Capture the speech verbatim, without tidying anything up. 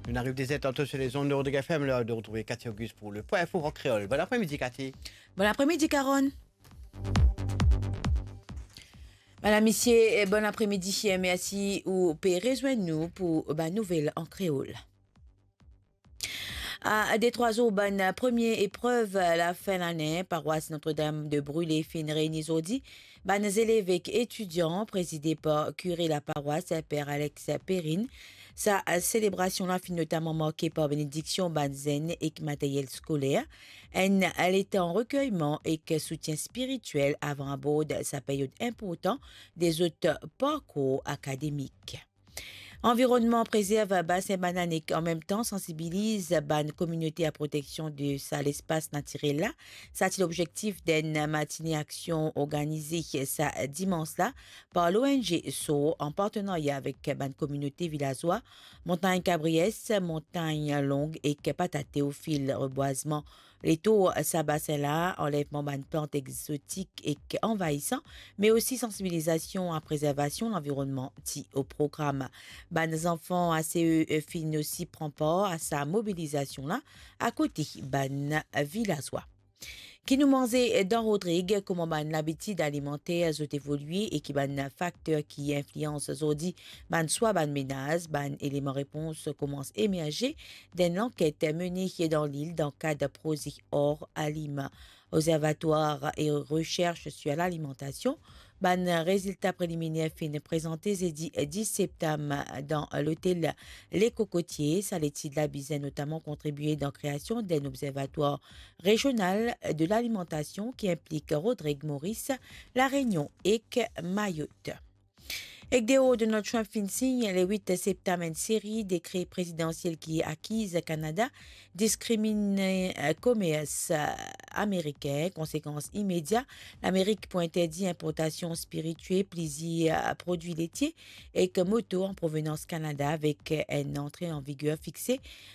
On arrive des tantôt sur les ondes de F M, l'heure de retrouver Cathy Auguste pour le point info en créole. Bon après-midi, Cathy. Bon après-midi, Caron. Madame, Messieurs, bon après-midi. Merci ou pouvez rejoindre nous pour une nouvelle en créole. À des trois jours, bonne première épreuve la fin de l'année, paroisse Notre-Dame de Brûlé, fin réunis aujourd'hui. Bonnes élèves et étudiants, présidés par curé la paroisse, Père Alex Perrine. Sa célébration là fut notamment marquée par bénédiction banzen et matériel scolaire. Elle, elle était en recueillement et soutien spirituel avant à bord sa période importante des autres parcours académiques. Environnement préserve bassin banane et en même temps sensibilise ban communauté à protection de ça l'espace naturel là. Ça c'est l'objectif d'une matinée action organisée ça dimanche là par l'O N G S O en partenariat avec ban communauté villageois, Montagne Cabriès, Montagne Longue et Patate au fil reboisement. Les taux ça bassin là, enlèvement ban plantes exotiques et envahissants, mais aussi sensibilisation à préservation de l'environnement au programme. Ben, les enfants A C E fin aussi prend part à sa mobilisation là à côté ban villageois. Qui nous mangeait dans Rodrigue, comment ban l'habitude alimentaire a évolué et qui ban facteur qui influence aujourd'hui ban soit ban ménage, ban élément réponse commence à émerger d'une enquête menée dans l'île dans le cadre de projet hors aliment. Observatoire et recherche sur l'alimentation. Ban résultat préliminaire fin présenté jeudi dix septembre dans l'hôtel Les Cocotiers. Ça l'étude la bizarre notamment contribué dans la création d'un observatoire régional de l'alimentation qui implique Rodrigue Maurice, La Réunion et Mayotte. Avec des hauts de notre champ fin signe, le huit septembre, une série de décrets présidentiels qui acquise Canada discrimine le commerce américain. Conséquence immédiate, l'Amérique pour interdire importation spirituelle, plaisir, produits laitiers et que moto en provenance Canada avec une entrée en vigueur fixée